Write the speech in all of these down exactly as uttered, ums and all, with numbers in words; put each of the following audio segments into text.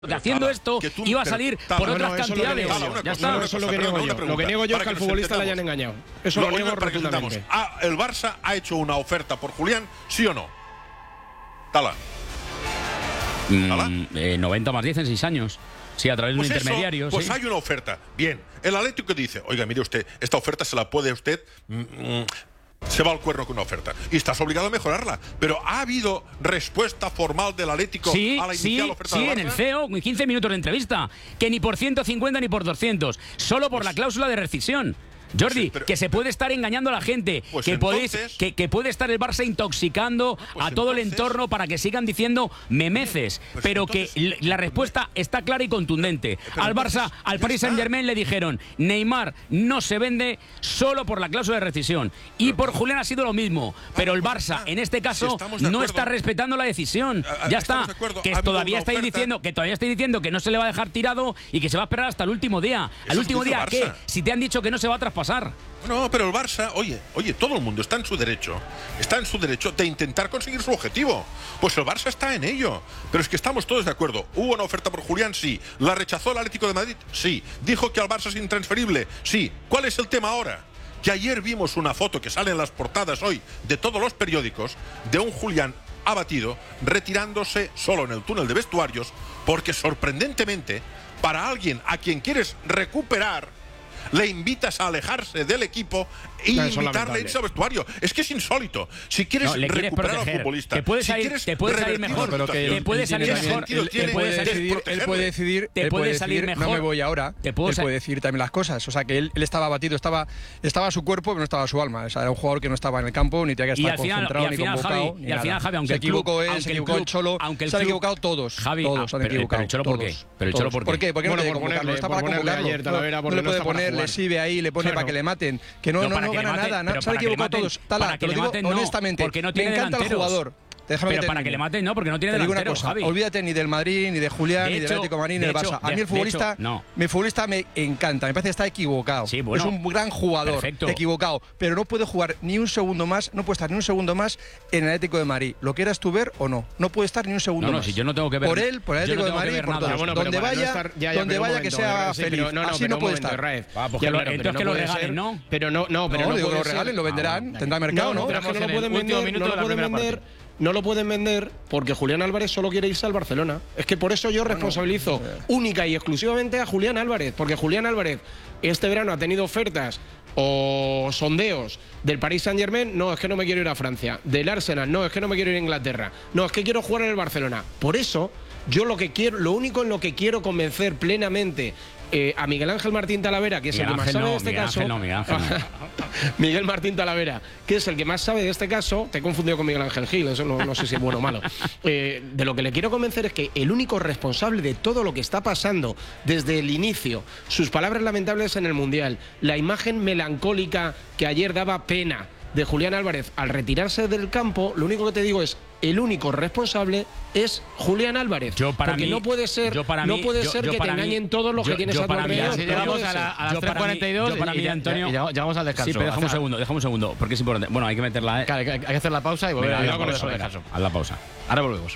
Porque haciendo Tala, esto tú, iba a pero, salir Tala, por no, otras no, cantidades. Tala, ya cosa, está. cosa, Eso es lo que perdón, niego yo. pregunta, Lo que niego yo es que al nos futbolista le entendamos. hayan engañado. Eso lo, Lo niego para que rotundamente. entendamos. Ah, ¿el Barça ha hecho una oferta por Julián, sí o no? Tala. ¿Tala? Mm, eh, noventa más diez en seis años. Sí, a través Pues de un eso, intermediario. Pues sí. hay una oferta. Bien. El Atlético dice, oiga, mire usted, esta oferta se la puede usted... Mm, mm, se va al cuerno con una oferta. Y estás obligado a mejorarla. Pero ¿ha habido respuesta formal del Atlético Sí, a la sí, inicial oferta sí, del en Barça? el C E O, quince minutos de entrevista. Que ni por ciento cincuenta ni por doscientos. Solo por la cláusula de rescisión. Jordi, Sí, pero- que se puede estar engañando a la gente, Pues que, podéis, entonces- que, que puede estar el Barça intoxicando Pues a todo el entonces- entorno para que sigan diciendo memeces, Pues pero entonces- que l- la respuesta está clara y contundente. Pero Al Barça, entonces, al ya Paris está. Saint-Germain le dijeron, Neymar no se vende solo por la cláusula de rescisión. Y por Julián ha sido lo mismo, pero el pues Barça, está. en este Si caso, estamos de no acuerdo. está respetando la decisión. Ah, ah, Ya estamos está. de acuerdo. Que Ha habido todavía una estáis oferta. diciendo que todavía estáis diciendo que no se le va a dejar tirado y que se va a esperar hasta el último día. Eso ¿Al es último lo que hizo día qué? Barça. Si te han dicho que no se va a traspasar. No, pero el Barça, oye, oye, todo el mundo está en su derecho, está en su derecho de intentar conseguir su objetivo. Pues el Barça está en ello. Pero es que estamos todos de acuerdo. ¿Hubo una oferta por Julián? Sí. ¿La rechazó el Atlético de Madrid? Sí. ¿Dijo que al Barça es intransferible? Sí. ¿Cuál es el tema ahora? Que ayer vimos una foto que sale en las portadas hoy de todos los periódicos de un Julián abatido retirándose solo en el túnel de vestuarios porque sorprendentemente para alguien a quien quieres recuperar le invitas a alejarse del equipo y No, eso es invitarle a lamentable. irse al vestuario. Es que es insólito. Si quieres No, le quieres recuperar proteger. al futbolista, Te puede si salir- quieres te puede salir revertir mejor. la Pero que situación, Te puede él salir tiene ¿qué mejor. sentido Él, tiene él puede salir- decidir, él desprotegerle? puede decidir, Te él puede puede salir decidir, no mejor. me voy ahora. Te puedo él sal- puede decidir también las cosas. O sea, que él, él estaba abatido, estaba, estaba su cuerpo, pero no estaba su alma. O sea, era un jugador que no estaba en el campo, ni tenía que Y estar al final- concentrado, y al ni final, convocado, Javi, ni y al nada. final, Javi, aunque se el club- equivocó él, aunque se el equivocó el club- Cholo, aunque el se han club- equivocado todos. Javi, todos ah, se han pero- equivocado. pero el Cholo, ¿por qué? todos, Pero el Cholo, todos. ¿por qué? ¿Por qué? ¿Por qué Bueno, no tiene por que convocarlo? ponerle- Está por para ponerle convocarlo. ayer Talavera, No, porque no le no puede está para poner, le jugar. exhibe ahí, le pone Claro. para que le maten. Que no, No, no, para no que le gana maten, nada. pero no, se han para que le equivocado maten- todos. para Tala, que te lo le digo maten, no, honestamente. porque no Me tiene encanta el delanteros. jugador. Déjame Pero que para que termine. le maten, no, porque no tiene Te digo una delantero, cosa, Javi. olvídate ni del Madrid, ni de Julián, De ni del hecho- Atlético de Madrid, ni de del hecho- Barça. A mí de- el futbolista, de hecho, no. mi futbolista me encanta, me parece que está equivocado. Sí, bueno. Es un gran jugador, Perfecto. equivocado, pero no puede jugar ni un segundo más, no puede estar ni un segundo más en el Atlético de Madrid. ¿Lo quieras tú ver o no? No puede estar ni un segundo No, no, más. si yo no tengo que ver- Por él, por el yo no Atlético de tengo que Madrid, ver por nada. todos. Bueno, pero donde para no vaya, estar- ya, ya, donde pero un vaya que momento, sea sí, feliz. pero no, no, Así pero no un puede momento, estar. Raez. Ah, pues Que que lo- bueno, pero entonces que lo puede regalen, ser- ¿no? Pero no, no, pero No, no digo que puede lo ser- regalen, lo venderán, Ah, tendrá mercado, ¿no? pero es que no lo en el pueden último vender, minuto no de lo la pueden primera vender, parte. no lo pueden vender porque Julián Álvarez solo quiere irse al Barcelona. Es que por eso yo responsabilizo única y exclusivamente a Julián Álvarez, porque Julián Álvarez este verano ha tenido ofertas o sondeos del Paris Saint-Germain, no, es que no me quiero ir a Francia, del Arsenal, no, es que no me quiero ir a Inglaterra, no, es que quiero jugar en el Barcelona. Por eso, yo lo que quiero, lo único en lo que quiero convencer plenamente eh, a Miguel Ángel Martín Talavera, que es Miguel el que más Ángel sabe no, de este Miguel caso. Ángel no, Miguel Ángel no. Miguel Martín Talavera, que es el que más sabe de este caso, te he confundido con Miguel Ángel Gil, eso no, no sé si es bueno o malo. Eh, de lo que le quiero convencer es que el único responsable de todo lo que está pasando desde el inicio, sus palabras lamentables en el Mundial, la imagen melancólica que ayer daba pena de Julián Álvarez al retirarse del campo, lo único que te digo es, el único responsable es Julián Álvarez. Yo para porque mí- no puede ser, yo para no mí- puede yo- ser yo que te para mí- engañen todos los yo- que tienes yo a tu para mí- alrededor. así No llegamos puede a, la, ser. a las Yo tres para mí- cuarenta y dos yo para y, mí, y- Antonio- y llegamos, llegamos al descanso. Sí, pero déjame un O sea, segundo, déjame un segundo, porque es importante. Bueno, hay que meter la... claro, hay que- hay que hacer la pausa y volver Venga, a haz la con pausa, eso venga, descanso. haz la pausa. Ahora volvemos.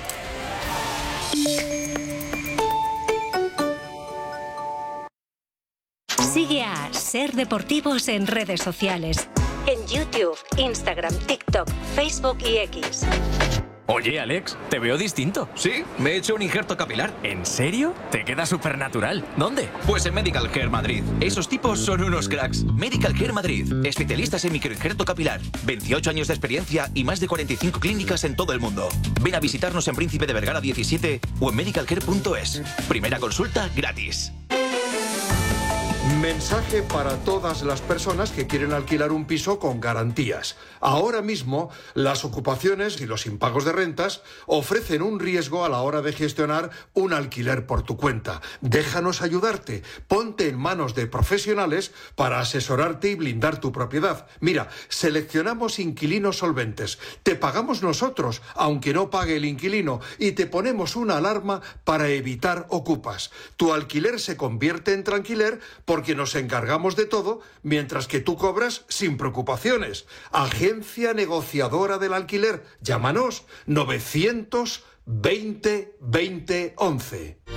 Sigue a Ser Deportivos en redes sociales. En YouTube, Instagram, TikTok, Facebook y X. Oye, Alex, te veo distinto. Sí, me he hecho un injerto capilar. ¿En serio? Te queda súper natural. ¿Dónde? Pues en Medical Care Madrid. Esos tipos son unos cracks. Medical Care Madrid. Especialistas en microinjerto capilar. veintiocho años de experiencia y más de cuarenta y cinco clínicas en todo el mundo. Ven a visitarnos en Príncipe de Vergara diecisiete o en medicalcare punto es. Primera consulta gratis. Mensaje para todas las personas que quieren alquilar un piso con garantías. Ahora mismo, las ocupaciones y los impagos de rentas ofrecen un riesgo a la hora de gestionar un alquiler por tu cuenta. Déjanos ayudarte. Ponte en manos de profesionales para asesorarte y blindar tu propiedad. Mira, seleccionamos inquilinos solventes. Te pagamos nosotros, aunque no pague el inquilino, y te ponemos una alarma para evitar ocupas. Tu alquiler se convierte en tranquiler porque nos encargamos de todo, mientras que tú cobras sin preocupaciones. Agencia negociadora del alquiler. Llámanos novecientos veinte veinte once.